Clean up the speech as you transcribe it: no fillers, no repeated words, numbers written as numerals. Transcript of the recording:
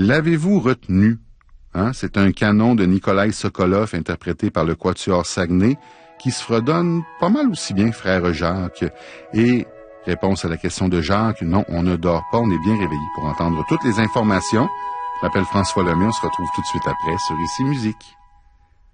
L'avez-vous retenu? Hein? C'est un canon de Nikolai Sokolov interprété par le Quatuor Saguenay qui se fredonne pas mal aussi bien Frère Jacques. Et réponse à la question de Jacques, non, on ne dort pas, on est bien réveillé. Pour entendre toutes les informations, je m'appelle François Lemay, on se retrouve tout de suite après sur Ici Musique.